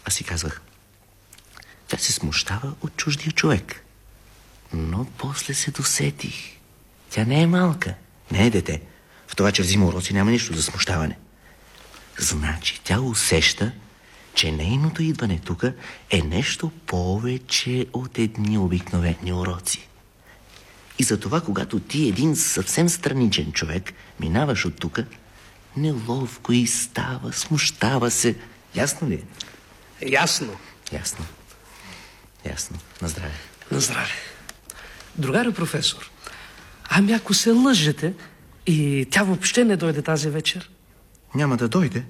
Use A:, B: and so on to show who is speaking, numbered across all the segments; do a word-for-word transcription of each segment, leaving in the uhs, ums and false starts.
A: Аз си казвах, тя се смущава от чуждия човек. Но после се досетих. Тя не е малка. Не е дете. В това, че взима уроци, няма нищо за смущаване. Значи, тя усеща, че нейното идване тука е нещо повече от едни обикновени уроци. И затова, когато ти, един съвсем страничен човек, минаваш от тука, неловко и става, смущава се. Ясно ли е?
B: Ясно.
A: Ясно. Ясно. На здраве.
B: На здраве. Другари професор, ами ако се лъжете и тя въобще не дойде тази вечер?
A: Няма да дойде.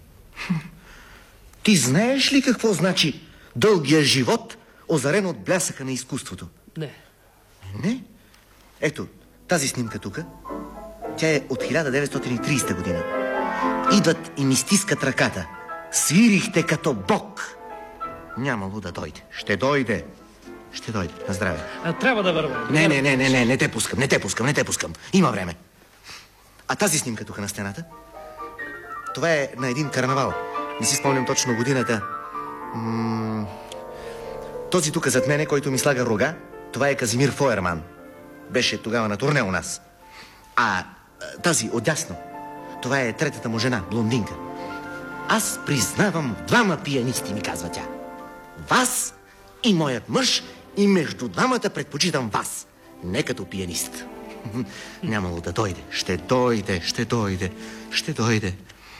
A: Ти знаеш ли какво значи дългия живот, озарен от блясъка на изкуството?
B: Не.
A: Не? Ето, тази снимка тука, тя е от хиляда деветстотин и тридесета година. Идват и ми стискат ръката. Свирихте като бог. Нямало да дойде. Ще дойде. Ще дойде. На здраве.
B: А, трябва да вървам.
A: Не, не, не, не, не, не те пускам, не те пускам, не те пускам. Има време. А тази снимка тук на стената, това е на един карнавал. Не си спомням точно годината. М- този тук зад мене, който ми слага рога, това е Казимир Фойерман. Беше тогава на турне у нас. А тази отдясно, това е третата му жена, блондинка. Аз признавам двама пианисти, ми казва тя. Вас и моят мъж, и между двамата предпочитам вас. Не като пианист. Нямало да дойде. Ще дойде, ще дойде, ще дойде.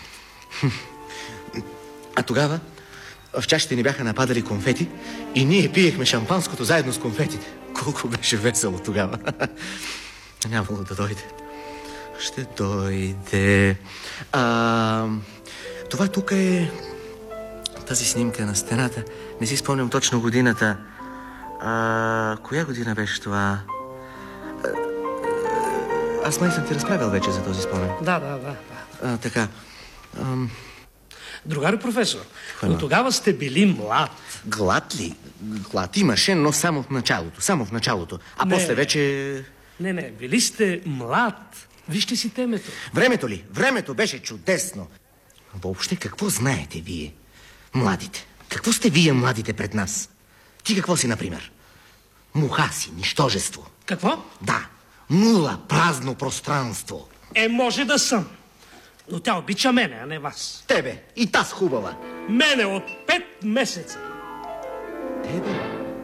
A: А тогава в чашите ни бяха нападали конфети и ние пиехме шампанското заедно с конфетите. Колко беше весело тогава. Нямало да дойде. Ще дойде. А, това тук е тази снимка на стената. Не си спомням точно годината. А, коя година беше това? А, аз май съм ти разправил вече за този спомен.
B: Да, да, да.
A: А, така. Ам...
C: Другари професор,
A: Хвала.
C: но тогава сте били млад.
A: Глад ли? Глад имаше, но само в началото. Само в началото. А
C: Не.
A: после вече...
C: Не, не, били сте млад. Вижте си темето.
A: Времето ли? Времето беше чудесно. Въобще какво знаете вие? Младите. Какво сте вие, младите, пред нас? Ти какво си, например? Муха си, нищожество.
C: Какво?
A: Да, нула, празно пространство.
C: Е, може да съм. Но тя обича мене, а не вас.
A: Тебе, и таз хубава.
C: Мене от пет месеца.
A: Тебе?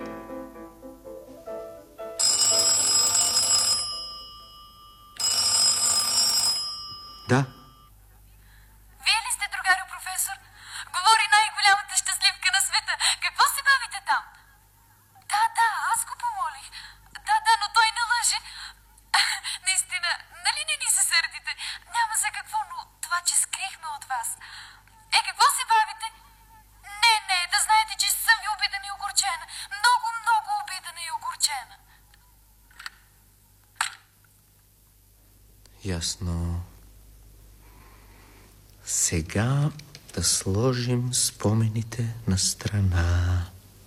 A: Да.
D: Вие ли сте, другари професор? Говори най-голямата щастливка на света. Какво се бавите там? Да, да, аз го помолих. Да, да, но той не лъже. Наистина, нали не ни се сърдите? Няма за какво, но това, че скрихме от вас. Е, какво се бавите? Не, не, да знаете, че съм ви обидена и огорчена. Много, много обидена и огорчена.
A: Ясно. Сега да сложим спомените на страна.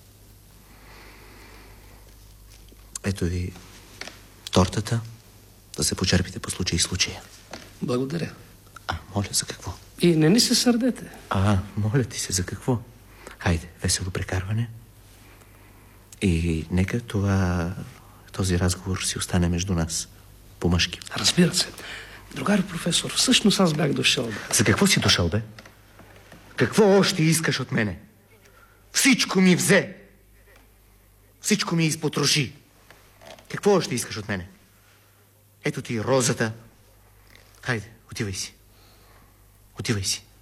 A: Ето ви тортата, да се почерпите по случай и случая.
B: Благодаря.
A: А, моля, за какво?
B: И не ни се сърдете.
A: А, моля ти се, за какво? Хайде, весело прекарване. И нека това, този разговор си остане между нас. По-мъжки.
B: Разбира се. Другари професор, всъщност аз бях дошъл. Бе.
A: За какво си дошъл, бе? Какво още искаш от мене? Всичко ми взе. Всичко ми изпотроши. Какво още искаш от мене? Ето ти розата. Хайде, отивай си. Отивай си.